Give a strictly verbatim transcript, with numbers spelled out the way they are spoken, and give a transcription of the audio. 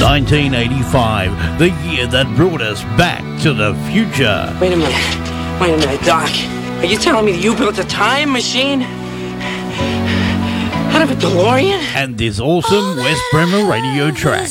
nineteen eighty-five, the year that brought us back to the future. Wait a minute. Wait a minute, Doc. Are you telling me you built a time machine? Out of a DeLorean? And this awesome West Bremer radio track.